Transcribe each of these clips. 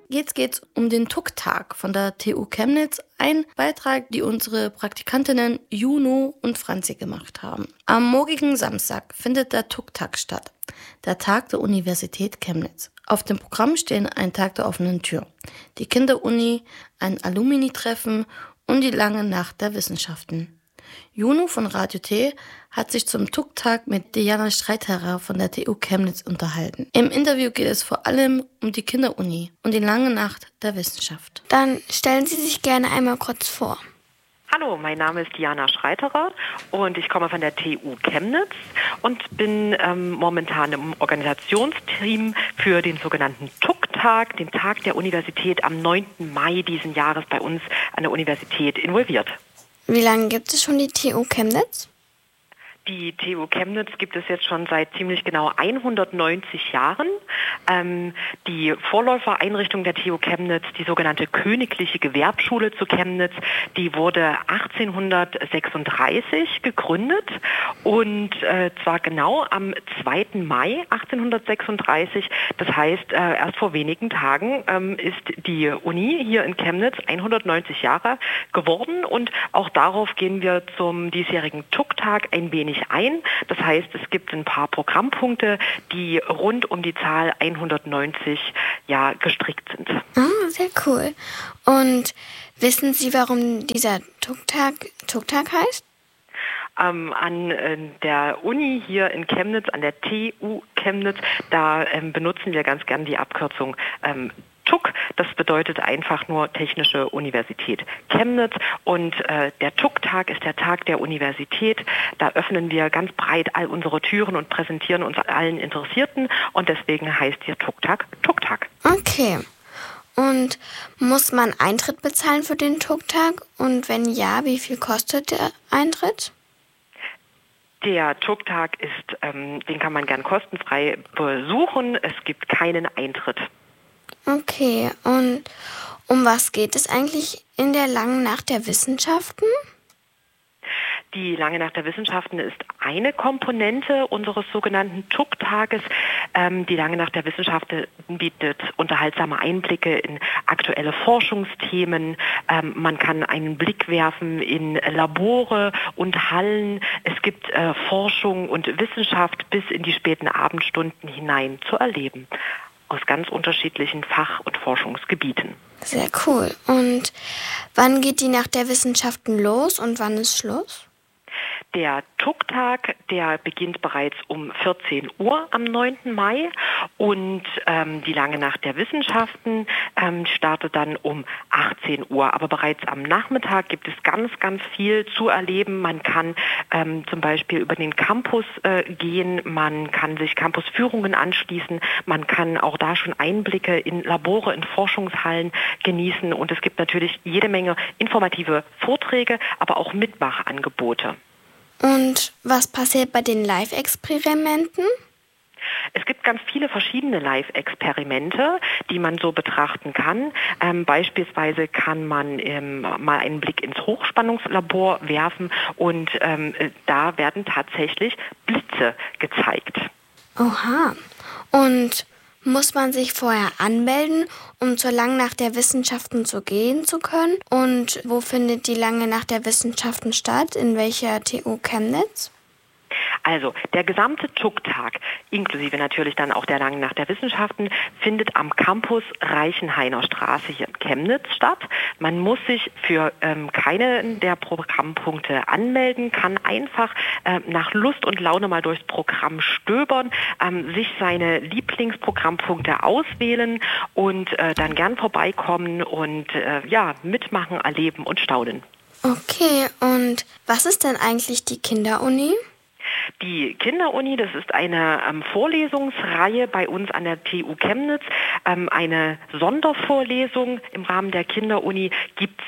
Jetzt geht's um den TUK-Tag von der TU Chemnitz, ein Beitrag, die unsere Praktikantinnen Juno und Franzi gemacht haben. Am morgigen Samstag findet der TUK-Tag statt, der Tag der Universität Chemnitz. Auf dem Programm stehen ein Tag der offenen Tür, die Kinderuni, ein Alumni-Treffen und die lange Nacht der Wissenschaften. Juno von Radio T hat sich zum TUK-Tag mit Diana Streiterer von der TU Chemnitz unterhalten. Im Interview geht es vor allem um die Kinderuni und die lange Nacht der Wissenschaft. Dann stellen Sie sich gerne einmal kurz vor. Hallo, mein Name ist Diana Streiterer und ich komme von der TU Chemnitz und bin momentan im Organisationsteam für den sogenannten TUK-Tag, den Tag der Universität am 9. Mai diesen Jahres bei uns an der Universität involviert. Wie lange gibt es schon die TU Chemnitz? Die TU Chemnitz gibt es jetzt schon seit ziemlich genau 190 Jahren. Die Vorläufereinrichtung der TU Chemnitz, die sogenannte Königliche Gewerbschule zu Chemnitz, die wurde 1836 gegründet und zwar genau am 2. Mai 1836. Das heißt, erst vor wenigen Tagen ist die Uni hier in Chemnitz 190 Jahre geworden und auch darauf gehen wir zum diesjährigen TUK-Tag ein wenig ein. Das heißt, es gibt ein paar Programmpunkte, die rund um die Zahl 190 gestrickt sind. Ah, sehr cool. Und wissen Sie, warum dieser TUK-Tag heißt? An der Uni hier in Chemnitz, an der TU Chemnitz, da benutzen wir ganz gern die Abkürzung TUK, das bedeutet einfach nur Technische Universität Chemnitz und der TUK-Tag ist der Tag der Universität. Da öffnen wir ganz breit all unsere Türen und präsentieren uns allen Interessierten und deswegen heißt hier TUK-Tag TUK-Tag. Okay. Und muss man Eintritt bezahlen für den TUK-Tag? Und wenn ja, wie viel kostet der Eintritt? Der TUK-Tag ist, den kann man gern kostenfrei besuchen. Es gibt keinen Eintritt. Okay, und um was geht es eigentlich in der langen Nacht der Wissenschaften? Die lange Nacht der Wissenschaften ist eine Komponente unseres sogenannten TUK-Tages. Die lange Nacht der Wissenschaften bietet unterhaltsame Einblicke in aktuelle Forschungsthemen. Man kann einen Blick werfen in Labore und Hallen. Es gibt Forschung und Wissenschaft bis in die späten Abendstunden hinein zu erleben. Aus ganz unterschiedlichen Fach- und Forschungsgebieten. Sehr cool. Und wann geht die Nacht der Wissenschaften los und wann ist Schluss? Der TUK-Tag, der beginnt bereits um 14 Uhr am 9. Mai und die lange Nacht der Wissenschaften startet dann um 18 Uhr. Aber bereits am Nachmittag gibt es ganz, ganz viel zu erleben. Man kann zum Beispiel über den Campus gehen, man kann sich Campusführungen anschließen, man kann auch da schon Einblicke in Labore, in Forschungshallen genießen und es gibt natürlich jede Menge informative Vorträge, aber auch Mitmachangebote. Und was passiert bei den Live-Experimenten? Es gibt ganz viele verschiedene Live-Experimente, die man so betrachten kann. Beispielsweise kann man mal einen Blick ins Hochspannungslabor werfen und da werden tatsächlich Blitze gezeigt. Oha. Und muss man sich vorher anmelden, um zur Langen Nacht der Wissenschaften gehen zu können? Und wo findet die Lange Nacht der Wissenschaften statt? In welcher TU Chemnitz? Also der gesamte TUK-Tag, inklusive natürlich dann auch der Langen Nacht der Wissenschaften, findet am Campus Reichenhainer Straße hier in Chemnitz statt. Man muss sich für keinen der Programmpunkte anmelden, kann einfach nach Lust und Laune mal durchs Programm stöbern, sich seine Lieblingsprogrammpunkte auswählen und dann gern vorbeikommen und mitmachen, erleben und staunen. Okay, und was ist denn eigentlich die Kinderuni? Die Kinderuni, das ist eine Vorlesungsreihe bei uns an der TU Chemnitz. Eine Sondervorlesung im Rahmen der Kinderuni gibt es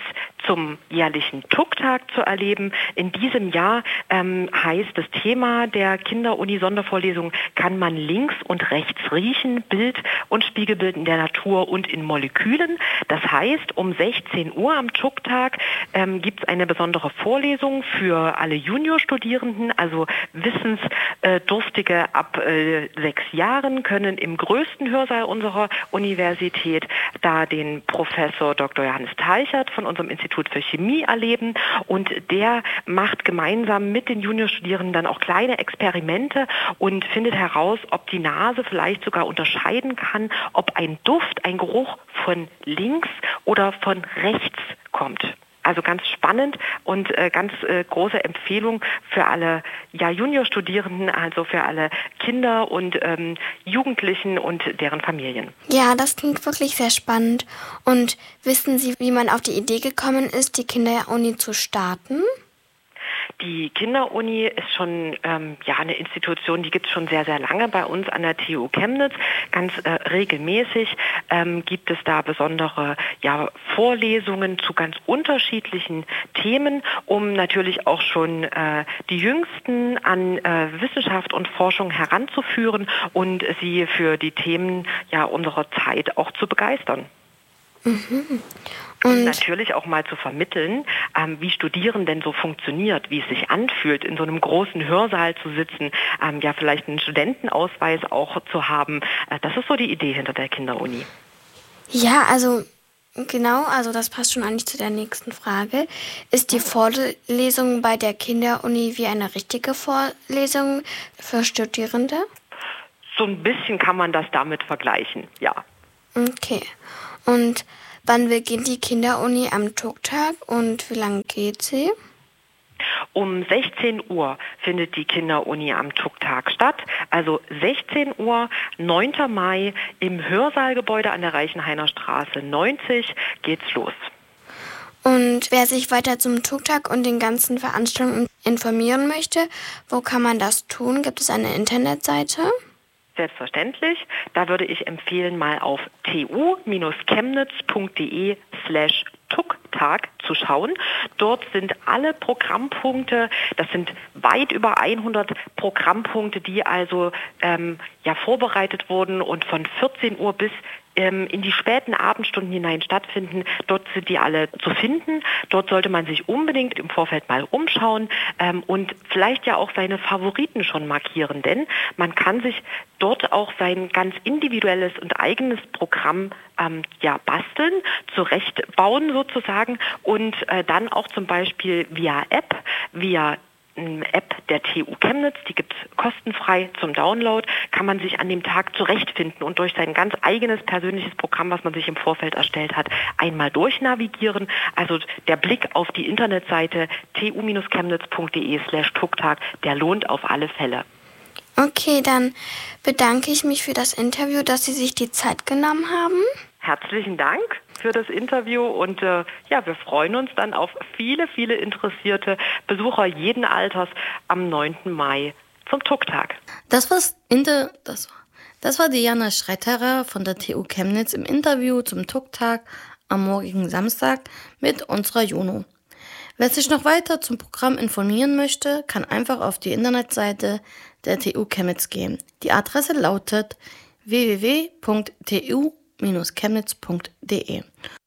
zum jährlichen TUK-Tag zu erleben. In diesem Jahr heißt das Thema der Kinder-Uni-Sondervorlesung „Kann man links und rechts riechen? Bild- und Spiegelbild in der Natur und in Molekülen". Das heißt, um 16 Uhr am TUK-Tag gibt es eine besondere Vorlesung für alle Juniorstudierenden, also Wissensdurstige ab 6 Jahren können im größten Hörsaal unserer Universität da den Professor Dr. Johannes Teichert von unserem Institut für Chemie erleben, und der macht gemeinsam mit den Juniorstudierenden dann auch kleine Experimente und findet heraus, ob die Nase vielleicht sogar unterscheiden kann, ob ein Duft, ein Geruch von links oder von rechts kommt. Also ganz spannend und ganz große Empfehlung für alle Juniorstudierenden, also für alle Kinder und Jugendlichen und deren Familien. Ja, das klingt wirklich sehr spannend. Und wissen Sie, wie man auf die Idee gekommen ist, die Kinderuni zu starten? Die Kinderuni ist schon eine Institution, die gibt es schon sehr, sehr lange bei uns an der TU Chemnitz. Ganz regelmäßig gibt es da besondere Vorlesungen zu ganz unterschiedlichen Themen, um natürlich auch schon die Jüngsten an Wissenschaft und Forschung heranzuführen und sie für die Themen unserer Zeit auch zu begeistern. Mhm. Und natürlich auch mal zu vermitteln, wie Studieren denn so funktioniert, wie es sich anfühlt, in so einem großen Hörsaal zu sitzen, vielleicht einen Studentenausweis auch zu haben. Das ist so die Idee hinter der Kinderuni. Ja, genau, das passt schon eigentlich zu der nächsten Frage. Ist die Vorlesung bei der Kinderuni wie eine richtige Vorlesung für Studierende? So ein bisschen kann man das damit vergleichen, ja. Okay. Und wann beginnt die Kinderuni am TUK-Tag und wie lange geht sie? Um 16 Uhr findet die Kinderuni am TUK-Tag statt. Also 16 Uhr, 9. Mai im Hörsaalgebäude an der Reichenhainer Straße 90 geht's los. Und wer sich weiter zum TUK-Tag und den ganzen Veranstaltungen informieren möchte, wo kann man das tun? Gibt es eine Internetseite? Selbstverständlich. Da würde ich empfehlen, mal auf tu-chemnitz.de/TUK-Tag zu schauen. Dort sind alle Programmpunkte, das sind weit über 100 Programmpunkte, die also vorbereitet wurden und von 14 Uhr bis in die späten Abendstunden hinein stattfinden. Dort sind die alle zu finden. Dort sollte man sich unbedingt im Vorfeld mal umschauen und vielleicht auch seine Favoriten schon markieren, denn man kann sich dort auch sein ganz individuelles und eigenes Programm basteln, zurechtbauen sozusagen und dann auch zum Beispiel via App der TU Chemnitz, die gibt es kostenfrei zum Download, kann man sich an dem Tag zurechtfinden und durch sein ganz eigenes persönliches Programm, was man sich im Vorfeld erstellt hat, einmal durchnavigieren. Also der Blick auf die Internetseite tu-chemnitz.de/TUK-Tag, der lohnt auf alle Fälle. Okay, dann bedanke ich mich für das Interview, dass Sie sich die Zeit genommen haben. Herzlichen Dank für das Interview und wir freuen uns dann auf viele, viele interessierte Besucher jeden Alters am 9. Mai zum TUK-Tag. Das war Diana Schreiterer von der TU Chemnitz im Interview zum TUK-Tag am morgigen Samstag mit unserer Juno. Wer sich noch weiter zum Programm informieren möchte, kann einfach auf die Internetseite der TU Chemnitz gehen. Die Adresse lautet www.tu-chemnitz.de.